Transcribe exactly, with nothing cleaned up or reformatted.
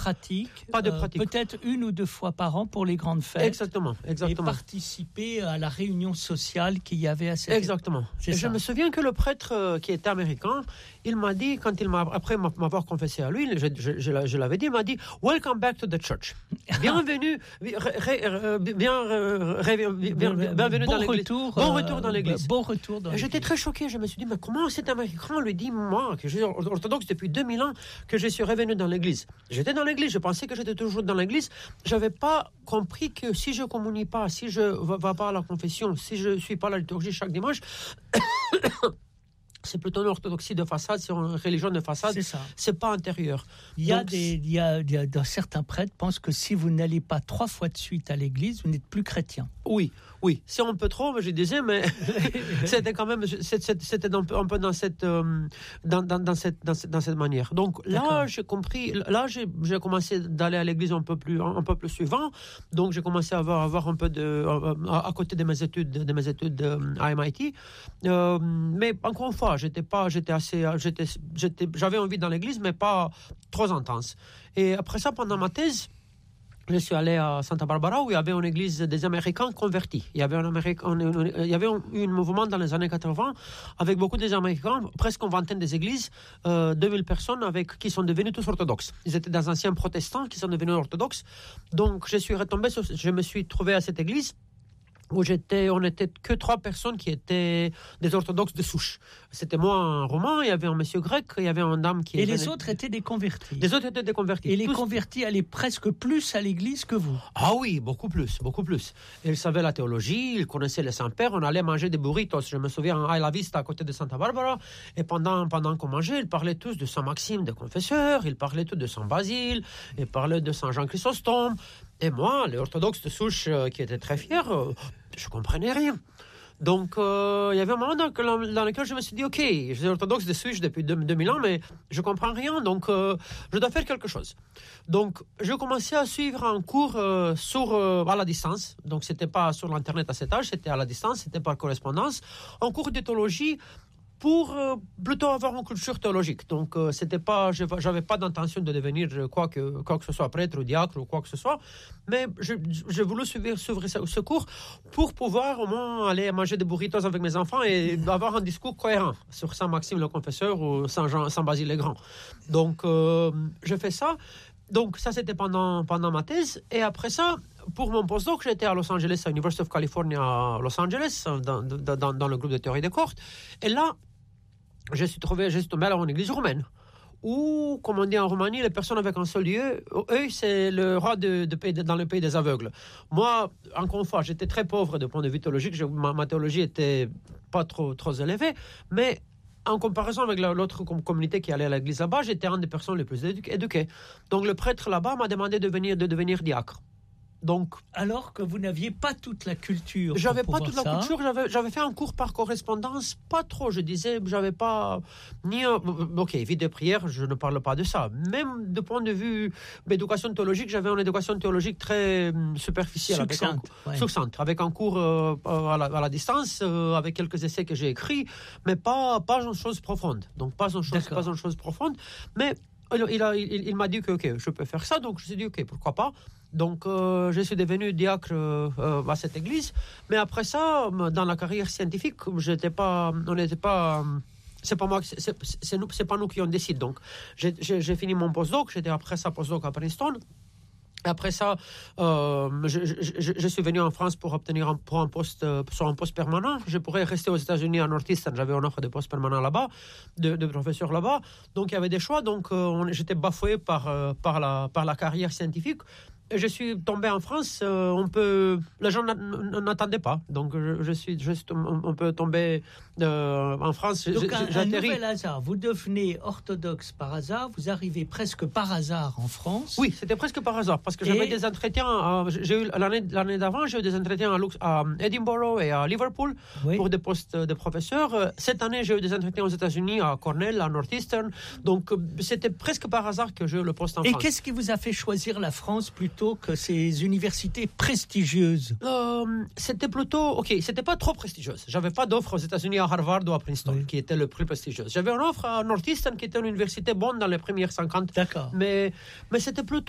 pratique. Pas de pratique. Euh, peut-être une ou deux fois par an pour les grandes fêtes. Exactement, exactement. Et participer à la réunion sociale qu'il y avait à cette Exactement. C'est et ça. je me souviens que le prêtre euh, qui était américain, il m'a dit, quand il m'a, après m'avoir confessé à lui, je, je, je, je l'avais dit, il m'a dit « Welcome back to the church ». Bienvenue, ré, ré, bien, ré, bien, bienvenue bon dans l'église. Retour, bon retour dans l'église. Euh, bon retour dans et j'étais très choqué, je me suis dit, mais comment cet américain lui dit, moi, que je suis orthodoxe depuis deux mille ans, que je suis revenu dans l'église. J'étais dans l'église, je pensais que j'étais toujours dans l'église. Je n'avais pas compris que si je ne communie pas, si je ne vais pas à la confession, si je ne suis pas à la liturgie chaque dimanche, c'est plutôt une orthodoxie de façade, c'est une religion de façade, c'est ça. C'est pas intérieur. Il y a Donc, des, il y a, il y a, dans certains prêtres pensent que si vous n'allez pas trois fois de suite à l'église, vous n'êtes plus chrétien. Oui, oui. Si on peut trop, je disais, mais c'était quand même, c'était un peu, un peu dans cette, euh, dans, dans, dans cette, dans cette, dans cette manière. Donc là, D'accord. j'ai compris. Là, j'ai, j'ai commencé d'aller à l'église un peu plus, un peu plus souvent. Donc j'ai commencé à avoir, avoir un peu de, à, à côté de mes études, de mes études à M I T. Euh, mais encore une fois, j'étais pas, j'étais assez, j'étais, j'étais, j'avais envie dans l'église, mais pas trop intense. Et après ça, pendant ma thèse, je suis allé à Santa Barbara où il y avait une église des Américains convertis. Il y avait un, Américain, il y avait un, un mouvement dans les années quatre-vingts avec beaucoup des Américains, presque une vingtaine des églises, euh, deux mille personnes avec, qui sont devenus tous orthodoxes. Ils étaient des anciens protestants qui sont devenus orthodoxes. Donc je suis retombé, sur, je me suis trouvé à cette église où j'étais, on n'était que trois personnes qui étaient des orthodoxes de souche. C'était moi, un Romain, il y avait un monsieur grec, il y avait une dame qui... Et les venait... autres étaient des convertis. Les autres étaient des convertis. Et les Tous... convertis allaient presque plus à l'église que vous. Ah oui, beaucoup plus, beaucoup plus. Ils savaient la théologie, ils connaissaient les saints-pères, on allait manger des burritos. Je me souviens, à La Vista, à côté de Santa Barbara, et pendant, pendant qu'on mangeait, ils parlaient tous de Saint Maxime de Confesseur, ils parlaient tous de Saint Basile, ils parlaient de Saint Jean Chrysostome. Et moi, les orthodoxes de souche euh, qui étaient très fiers, euh, je comprenais rien. Donc, euh, il y avait un moment dans, dans lequel je me suis dit, OK, je suis orthodoxe de souche depuis deux mille ans, mais je comprends rien, donc euh, je dois faire quelque chose. Donc, je commençais à suivre un cours euh, sur, euh, à la distance. Donc, c'était pas sur l'Internet à cet âge, c'était à la distance, c'était par correspondance. Un cours de théologie pour euh, plutôt avoir une culture théologique. Donc, euh, c'était pas, je n'avais pas d'intention de devenir quoi que, quoi que ce soit, prêtre ou diacre ou quoi que ce soit, mais je, je voulais suivre, suivre ce, ce cours pour pouvoir au moins aller manger des burritos avec mes enfants et avoir un discours cohérent sur Saint Maxime le Confesseur ou Saint Jean, Saint Basile le Grand. Donc, euh, je fais ça. Donc, ça, c'était pendant, pendant ma thèse. Et après ça, pour mon postdoc, j'étais à Los Angeles, à University of California à Los Angeles, dans, dans, dans le groupe de théorie des cohortes. Et là, je suis trouvé, je suis tombé à une église roumaine, où, comme on dit en Roumanie, les personnes avec un seul Dieu, eux, c'est le roi de, de pays, de, dans le pays des aveugles. Moi, encore une fois, j'étais très pauvre de point de vue théologique, je, ma, ma théologie était pas trop, trop élevée, mais en comparaison avec la, l'autre communauté qui allait à l'église là-bas, j'étais un des personnes les plus éduquées. Donc le prêtre là-bas m'a demandé de, venir, de devenir diacre. Donc, alors que vous n'aviez pas toute la culture. J'avais pas toute ça. la culture, j'avais, j'avais fait un cours par correspondance, pas trop, je disais, j'avais pas ni un, ok, vie de prière, je ne parle pas de ça. Même de point de vue d'éducation théologique, j'avais une éducation théologique très superficielle, succincte, avec un, ouais. succincte, avec un cours euh, à, la, à la distance, euh, avec quelques essais que j'ai écrits, mais pas, pas une chose profonde. Donc, pas une chose, pas une chose profonde, mais il, a, il, il m'a dit que ok, je peux faire ça, donc je me suis dit ok, pourquoi pas. Donc euh, je suis devenu diacre euh, à cette église, mais après ça, dans la carrière scientifique, j'étais pas, on n'était pas, c'est pas moi, c'est, c'est, nous, c'est pas nous qui on décide. Donc j'ai, j'ai, j'ai fini mon postdoc, j'étais après ça postdoc à Princeton. Après ça, euh, je, je, je suis venu en France pour obtenir un, pour un poste, euh, sur un poste permanent. Je pourrais rester aux États-Unis à Northeastern. J'avais une offre de poste permanent là-bas, de, de professeur là-bas. Donc il y avait des choix. Donc euh, on, j'étais bafoué par, euh, par, la, par la carrière scientifique. Et je suis tombé en France, euh, on peut, les gens n'attendaient pas, donc je, je suis juste, on, on peut tomber euh, en France. Donc j'ai, un, j'ai un atterri. nouvel hasard, vous devenez orthodoxe par hasard, vous arrivez presque par hasard en France. Oui, c'était presque par hasard, parce que j'avais et... des entretiens, euh, j'ai eu, l'année, l'année d'avant, j'ai eu des entretiens à, Lux, à Edinburgh et à Liverpool, oui, pour des postes de professeurs. Cette année, j'ai eu des entretiens aux États-Unis, à Cornell, à Northeastern, donc c'était presque par hasard que j'ai eu le poste en et France. Et qu'est-ce qui vous a fait choisir la France plutôt que ces universités prestigieuses? euh, C'était plutôt, ok, c'était pas trop prestigieuse. J'avais pas d'offre aux États-Unis à Harvard ou à Princeton, oui, qui était le plus prestigieuse. J'avais une offre à Northeastern qui était une université bonne dans les premières cinquante. D'accord. Mais, mais c'était plutôt